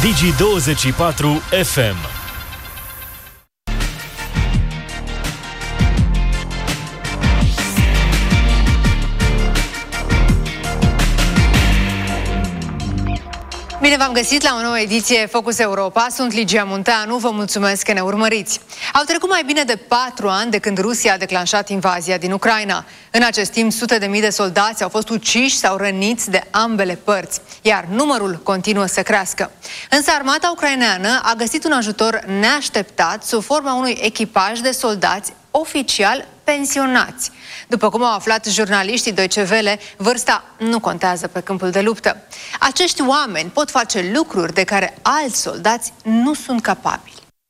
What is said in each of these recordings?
Digi24 FM. Bine v-am găsit la o nouă ediție Focus Europa. Sunt Ligia Munteanu, vă mulțumesc că ne urmăriți. Au trecut mai bine de 4 ani de când Rusia a declanșat invazia din Ucraina. În acest timp, sute de mii de soldați au fost uciși sau răniți de ambele părți, iar numărul continuă să crească. Însă armata ucraineană a găsit un ajutor neașteptat sub forma unui echipaj de soldați oficial pensionați. După cum au aflat jurnaliștii Deutsche Welle, vârsta nu contează pe câmpul de luptă. Acești oameni pot face lucruri de care alți soldați nu sunt capabili.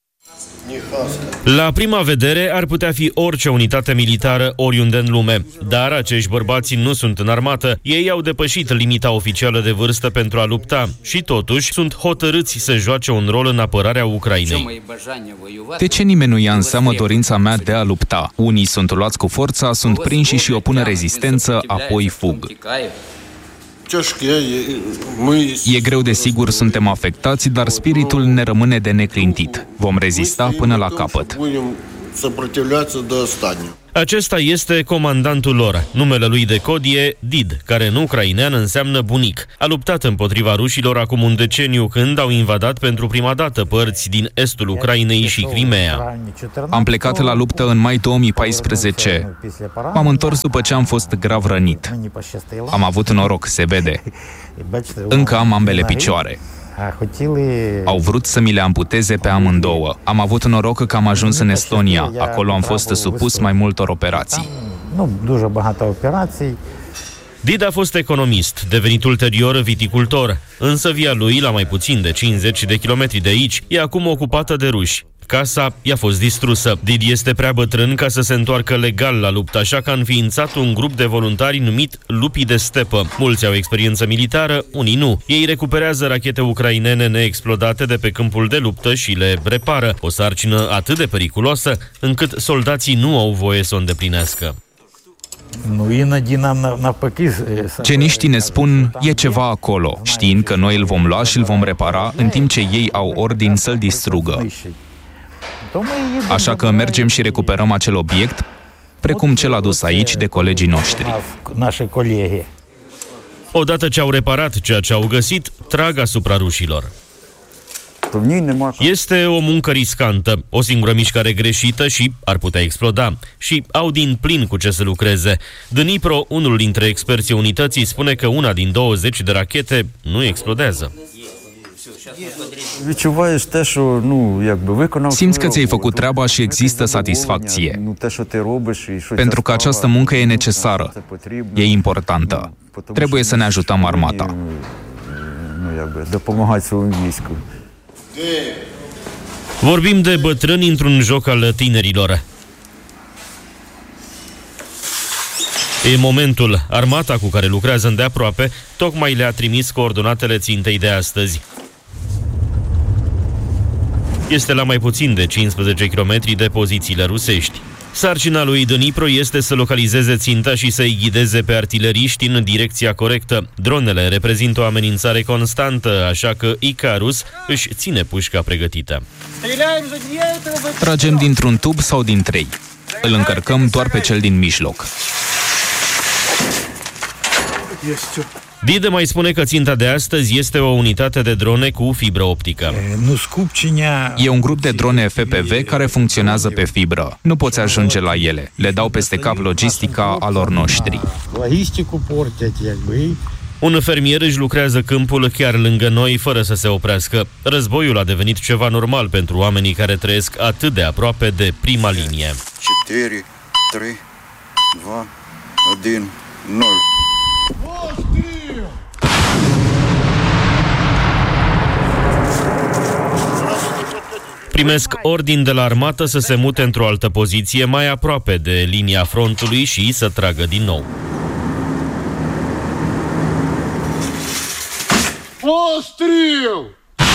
La prima vedere ar putea fi orice unitate militară oriunde în lume, dar acești bărbați nu sunt în armată, ei au depășit limita oficială de vârstă pentru a lupta și totuși sunt hotărâți să joace un rol în apărarea Ucrainei. De ce nimeni nu ia în seamă dorința mea de a lupta? Unii sunt luați cu forța, sunt prinși și opun rezistență, apoi fug. E greu, desigur, suntem afectați, dar spiritul ne rămâne de neclintit. Vom rezista până la capăt. Acesta este comandantul lor. Numele lui de cod e Did, care în ucrainean înseamnă bunic. A luptat împotriva rușilor acum un deceniu când au invadat pentru prima dată părți din estul Ucrainei și Crimea. Am plecat la luptă în mai 2014. M-am întors după ce am fost grav rănit. Am avut noroc, se vede. Încă am ambele picioare. Au vrut să mi le amputeze pe amândouă. Am avut noroc că am ajuns în Estonia. Acolo am fost supus mai multor operații. Did a fost economist, devenit ulterior viticultor, însă via lui, la mai puțin de 50 de kilometri de aici, e acum ocupată de ruși. Casa i-a fost distrusă. Did este prea bătrân ca să se întoarcă legal la luptă, așa că a înființat un grup de voluntari numit Lupii de Stepă. Mulți au experiență militară, unii nu. Ei recuperează rachete ucrainene neexplodate de pe câmpul de luptă și le repară. O sarcină atât de periculoasă, încât soldații nu au voie să o îndeplinească. Geniștii ne spun, e ceva acolo, știind că noi îl vom lua și îl vom repara, în timp ce ei au ordin să-l distrugă. Așa că mergem și recuperăm acel obiect, precum cel adus aici de colegii noștri. Odată ce au reparat ceea ce au găsit, trag asupra rușilor. Este o muncă riscantă, o singură mișcare greșită și ar putea exploda. Și au din plin cu ce să lucreze. Dnipro, unul dintre experții unității, spune că una din 20 de rachete nu explodează. Simți că ți-ai făcut treaba și există satisfacție. Pentru că această muncă e necesară, e importantă. Trebuie să ne ajutăm armata. Vorbim de bătrâni într-un joc al tinerilor. E momentul. Armata cu care lucrează îndeaproape tocmai le-a trimis coordonatele țintei de astăzi. Este la mai puțin de 15 km de pozițiile rusești. Sarcina lui Dnipro este să localizeze ținta și să-i ghideze pe artileriști în direcția corectă. Dronele reprezintă o amenințare constantă, așa că Icarus își ține pușca pregătită. Tragem dintr-un tub sau din 3. Îl încărcăm doar pe cel din mijloc. Dide mai spune că ținta de astăzi este o unitate de drone cu fibră optică. E un grup de drone FPV care funcționează pe fibră. Nu poți ajunge la ele. Le dau peste cap logistica alor noștri. Un fermier își lucrează câmpul chiar lângă noi, fără să se oprească. Războiul a devenit ceva normal pentru oamenii care trăiesc atât de aproape de prima linie. 4, 3, 2, 1, 0. Primesc ordin de la armată să se mute într-o altă poziție mai aproape de linia frontului și să tragă din nou. Пострел!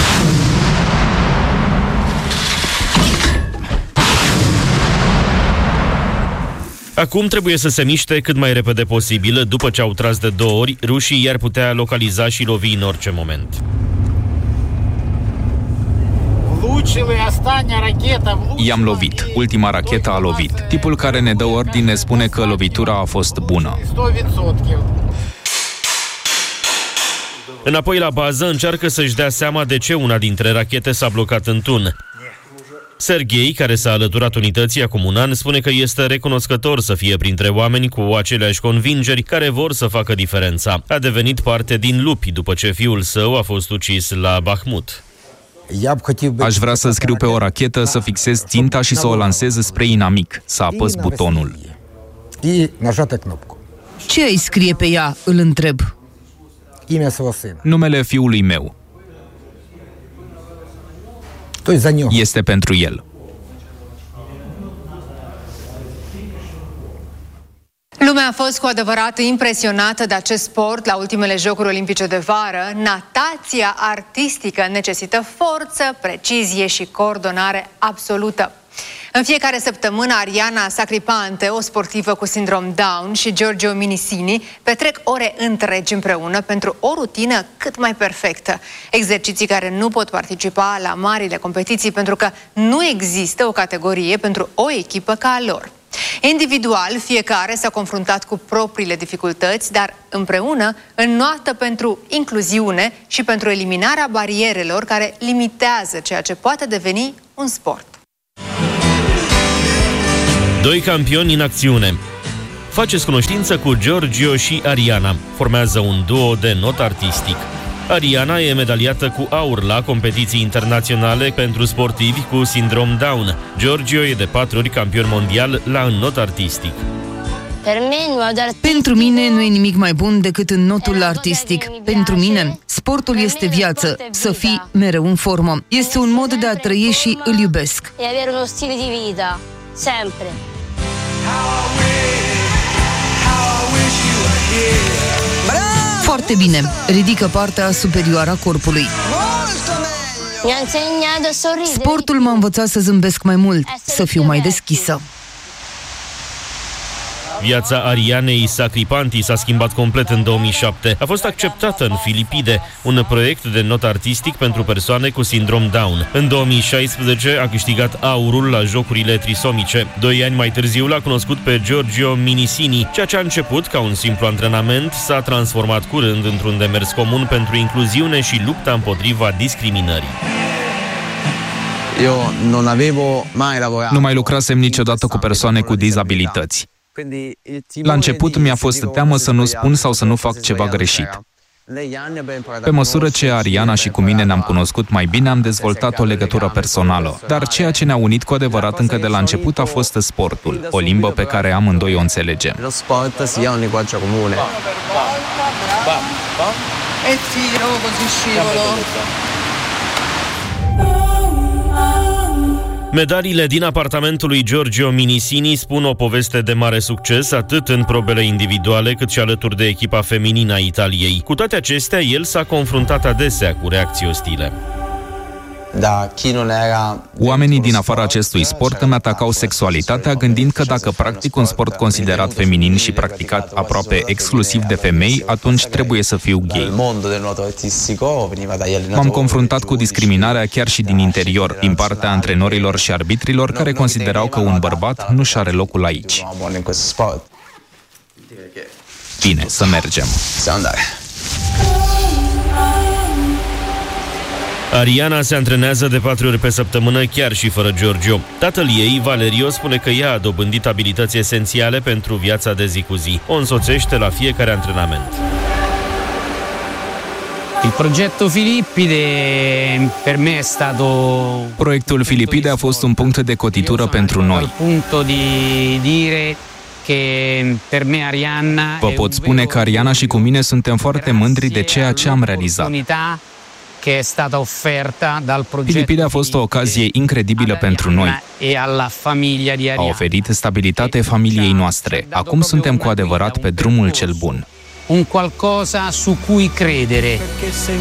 Acum trebuie să se miște cât mai repede posibil. După ce au tras de 2 ori, rușii i-ar putea localiza și lovi în orice moment. I-am lovit. Ultima rachetă a lovit. Tipul care ne dă ordine spune că lovitura a fost bună. Înapoi la bază încearcă să-și dea seama de ce una dintre rachete s-a blocat în tun. Serghei, care s-a alăturat unității acum un an, spune că este recunoscător să fie printre oameni cu aceleași convingeri care vor să facă diferența. A devenit parte din lupi după ce fiul său a fost ucis la Bahmut. Aș vrea să scriu pe o rachetă, să fixez ținta și să o lansez spre inamic, să apăs butonul. Ce îi scrie pe ea, îl întreb. Numele fiului meu. Este pentru el. Lumea a fost cu adevărat impresionată de acest sport la ultimele Jocuri Olimpice de vară. Natația artistică necesită forță, precizie și coordonare absolută. În fiecare săptămână, Ariana Sacripante, o sportivă cu sindrom Down, și Giorgio Minisini petrec ore întregi împreună pentru o rutină cât mai perfectă. Exerciții care nu pot participa la marile competiții pentru că nu există o categorie pentru o echipă ca a lor. Individual, fiecare s-a confruntat cu propriile dificultăți, dar împreună înnoată pentru incluziune și pentru eliminarea barierelor care limitează ceea ce poate deveni un sport. Doi campioni în acțiune. Faceți cunoștință cu Giorgio și Ariana. Formează un duo de not artistic. Ariana e medaliată cu aur la competiții internaționale pentru sportivi cu sindrom Down. Giorgio e de 4 ori campion mondial la înnot artistic. Pentru mine nu e nimic mai bun decât înnotul artistic. Pentru mine, sportul este viață, să fii mereu în formă. Este un mod de a trăi și îl iubesc. Foarte bine. Ridică partea superioară a corpului. Sportul m-a învățat să zâmbesc mai mult, să fiu mai deschisă. Viața Arianei Sacripanti s-a schimbat complet în 2007. A fost acceptată în Filipide, un proiect de not artistic pentru persoane cu sindrom Down. În 2016 a câștigat aurul la Jocurile Trisomice. 2 ani mai târziu l-a cunoscut pe Giorgio Minisini. Ceea ce a început ca un simplu antrenament s-a transformat curând într-un demers comun pentru incluziune și lupta împotriva discriminării. Nu mai lucrasem niciodată cu persoane cu dizabilități. La început mi-a fost teamă să nu spun sau să nu fac ceva greșit. Pe măsură ce Ariana și cu mine ne-am cunoscut mai bine, am dezvoltat o legătură personală. Dar ceea ce ne-a unit cu adevărat încă de la început a fost sportul, o limbă pe care amândoi o înțelegem. Medaliile din apartamentul lui Giorgio Minisini spun o poveste de mare succes, atât în probele individuale, cât și alături de echipa feminină a Italiei. Cu toate acestea, el s-a confruntat adesea cu reacții ostile. Oamenii din afara acestui sport îmi atacau sexualitatea, gândind că dacă practic un sport considerat feminin și practicat aproape exclusiv de femei, atunci trebuie să fiu gay. M-am confruntat cu discriminarea chiar și din interior, din partea antrenorilor și arbitrilor, care considerau că un bărbat nu-și are locul aici. Bine, să mergem. Ariana se antrenează de 4 ori pe săptămână, chiar și fără Giorgio. Tatăl ei, Valerio, spune că ea a dobândit abilități esențiale pentru viața de zi cu zi. O însoțește la fiecare antrenament. Proiectul Filipide a fost un punct de cotitură pentru noi. Vă pot spune că Ariana și cu mine suntem foarte mândri de ceea ce am realizat. Filipide a fost o ocazie incredibilă pentru noi. A oferit stabilitate familiei noastre. Acum suntem cu adevărat pe drumul cel bun. Un qualcosa su cui credere.